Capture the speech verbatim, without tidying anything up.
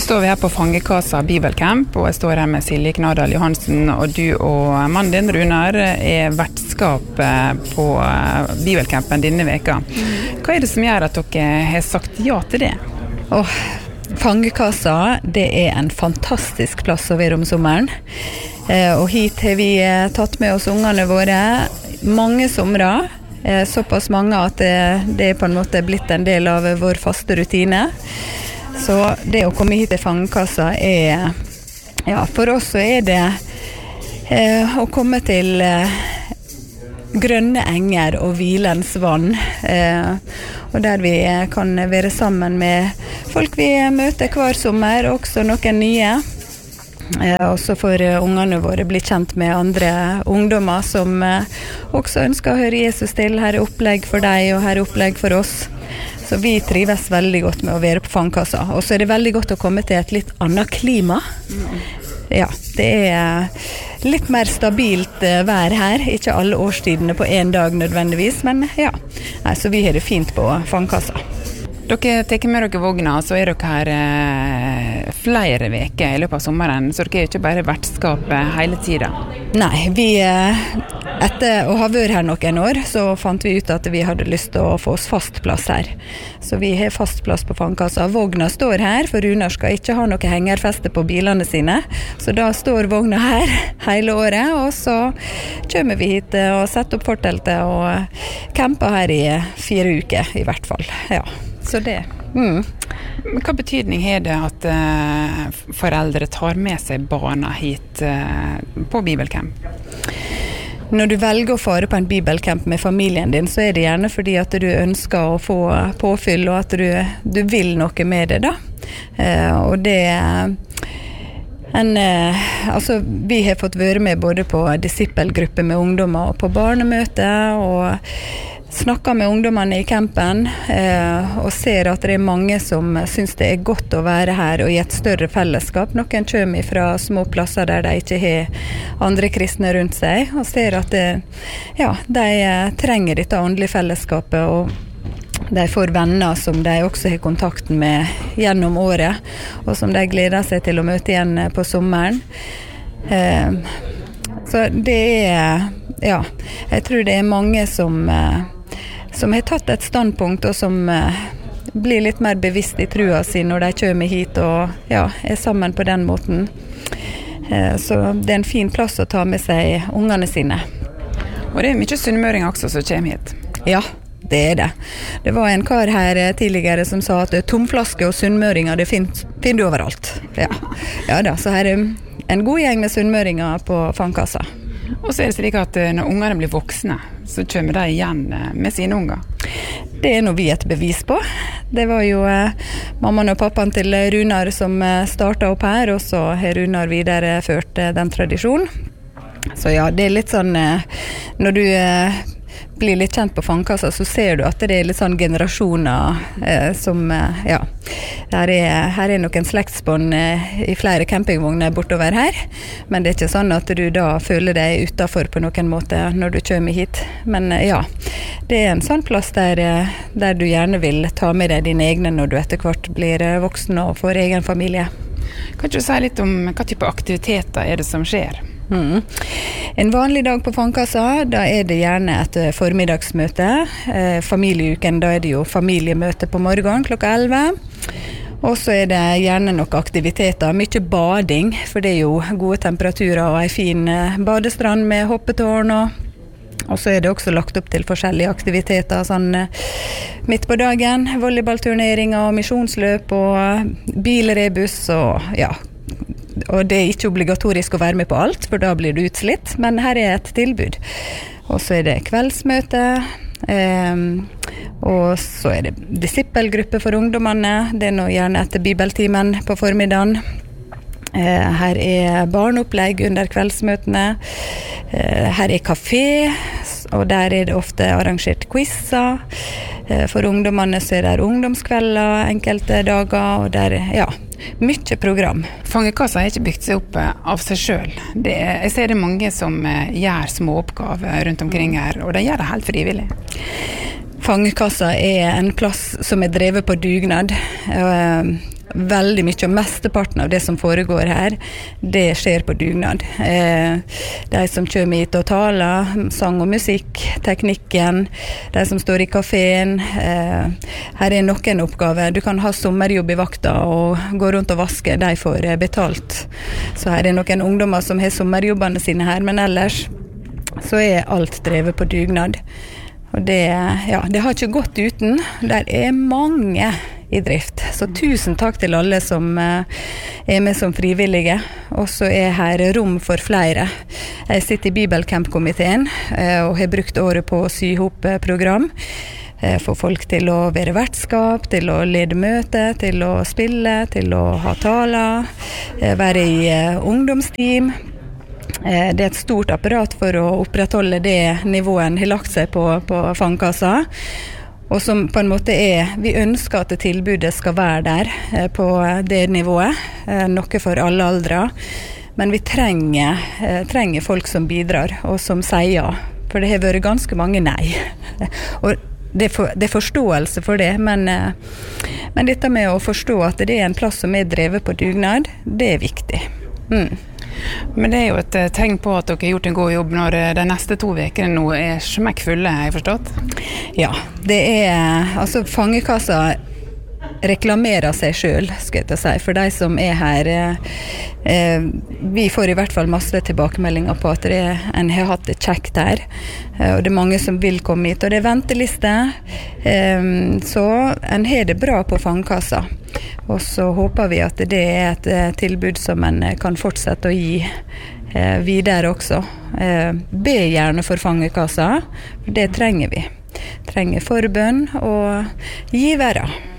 står vi her på Fangekassa Bibelcamp, og jeg står her med Silje Knadal Johansen, og du og mannen din, Runar, er vertskap på Bibelcampen denne veka. Hva er det som gjør at dere har sagt ja til det? Åh, Fangekassa, det er en fantastisk plass å være om sommeren. Eh, og hit har vi tatt med oss ungene våre mange somrer. Eh, såpass mange at det, det er på en måte blitt en del av vår faste rutine. Så det å komme hit til Fangekassa er, ja, for oss så er det eh, å komme til eh, grønne enger og hvilens vann, eh, og der vi kan være sammen med folk vi møter hver sommer, også noen nye. Eh, og så får ungene våre bli kjent med andre ungdommer som eh, også ønsker å høre Jesus til. Her er opplegg for deg, og her er opplegg for oss. Så vi trives veldig godt med å være på Fangekassa. Og så er det veldig godt å komme til et litt annet klima. Ja, det er litt mer stabilt vær her. Ikke alle årstidene på en dag nødvendigvis, men ja. Nei, så vi har det fint på Fangekassa. Dere tar med dere vogna, så er dere her eh, flere veker i løpet av sommeren, så dere er ikke bare vertskap hele tiden. Nei, vi, etter å ha vært her noen år, så fant vi ut at vi hadde lyst til å få oss fast plass her. Så vi har fast plass på Fangekassa. Vogna står her, for Runar skal ikke ha noe hengerfeste på bilene sine. Så da står vogna her hele året, og så kommer vi hit og setter opp forteltet og camper her i fire uker i hvert fall. Ja. Så det. Mm. Hva betydning har det at uh, foreldre tar med seg barna hit uh, på Bibelcamp? Når du velger å fare på en Bibelcamp med familien din, så er det gjerne fordi at du ønsker å få påfyll, og at du, du vil noe med det da. Uh, og det en, uh, altså, vi har fått være med både på disippelgrupper med ungdommer og på barnemøte, og snakker med ungdommene i campen eh, og ser at det er mange som synes det er godt å være her og i et større fellesskap. Noen kommer fra små plasser der de ikke har andre kristne rundt seg, og ser at det, ja, de trenger dette åndelige fellesskapet, og de får venner som de også har kontakten med gjennom året, og som de gleder seg til å møte igjen på sommeren. Eh, så det er, ja, jeg tror det er mange som eh, som har tatt et standpunkt, og som eh, blir litt mer bevisst i trua si når de kommer hit og ja, er sammen på den måten. Eh, så det er en fin plass å ta med seg ungene sine. Og det er mye sunnmøring også som kommer hit. Ja, det er det. Det var en kar her tidligere som sa at tomflaske og sunnmøringer, det finner, finner du overalt. Ja. Ja da, så her er en god gjeng med sunnmøringer på Fangekassa. Og så er det slik at når ungene blir voksne, så kommer de igjen med sine unger. Det er noe vi et bevis på. Det var jo eh, mammaen og pappaen til Runar som eh, startet opp her, og så har Runar videreført eh, den tradisjonen. Så ja, det er litt sånn, eh, når du eh, blir litt kjent på Fangekassa, så ser du at det er litt sånn generasjoner eh, som, eh, ja, her er, her er noen slektsbånd eh, i flere campingvogner bortover her, men det er ikke sånn at du da føler deg utenfor på noen måte når du kommer hit. Men eh, ja, det er en sånn plass der, eh, der du gjerne vil ta med deg dine egne når du etter hvert blir eh, voksen og får egen familie. Kan du si litt om hva type aktiviteter er det som skjer? Mm. En vanlig dag på Fangekassa, da er det gjerne et formiddagsmøte. Eh, familieuken, da er det jo familiemøte på morgenen klokka elleve. Og så er det gjerne noen aktiviteter, mye bading, for det er jo gode temperaturer og en fin eh, badestrand med hoppetårn. Og, og så er det også lagt opp til forskjellige aktiviteter, sånn eh, midt på dagen, volleyballturneringer og misjonsløp og bilrebus og ja, og det er ikke obligatorisk å være med på alt, for da blir du utslitt, men her er et tilbud. Og så er det kveldsmøte, eh, og så er det disippelgruppe for ungdommene. Det er nå gjerne etter bibeltimen på formiddagen. Eh, her er barneopplegg under kveldsmøtene. Eh, her er kafé, og der er det ofte arrangert quizzer. Eh, for ungdommene så er det ungdomskvelder enkelte dager, og der er, ja, mye program. Fangekassa har ikke bygd seg opp av seg selv. Det er, jeg ser det mange som gjør små oppgaver rundt omkring her, og de gjør det helt frivillig. Fangekassa er en plass som er drevet på dugnad. veldig mye, og mesteparten av det som foregår her, det skjer på dugnad. Eh, de som kommer hit og taler, sang og musikk, teknikken, de som står i kaféen. Eh, her er noen oppgaver. Du kan ha sommerjobb i vakta og gå rundt og vaske, de får betalt. Så her er noen ungdommer som har sommerjobbene sine her, men ellers så er alt drevet på dugnad. Og det, ja, det har ikke gått uten. Der er mange i drift. Så tusen takk til alle som eh, er med som frivillige. Og så er her rom for flere. Jeg sitter i Bibelcamp-komiteen eh, og har brukt året på å sy ihop eh, program. Eh, få folk til å være vertskap, til å lede møte, til å spille, til å ha taler, eh, være i eh, ungdomsteam. Det er et stort apparat for å opprettholde det nivået en har lagt seg på, på fangkassa, og som på en måte er, vi ønsker at tilbudet skal være der på det nivået, noe for alle aldre, men vi trenger, trenger folk som bidrar og som sier ja, for det har vært ganske mange nei. Og det er, for, det er forståelse for det, men, men dette med å forstå at det er en plass som er drevet på dugnad, det er viktig. Mm. Men det er jo et tegn på at dere har gjort en god jobb når de neste to vekene nå er smekkfulle, har jeg forstått? Ja, det er, altså fangekassa reklamerer seg selv, skal jeg ta si, for de som er her. Eh, vi får i hvert fall masse tilbakemeldinger på at det er, en har hatt det kjekt her, eh, og det er mange som vil komme hit, og det er venteliste, eh, så en har det bra på fangekassa. Og så håper vi at det er et eh, tilbud som en kan fortsette å gi eh, videre også. Eh, be gjerne for fangekassa, for det trenger vi. Trenger forbønn og givere.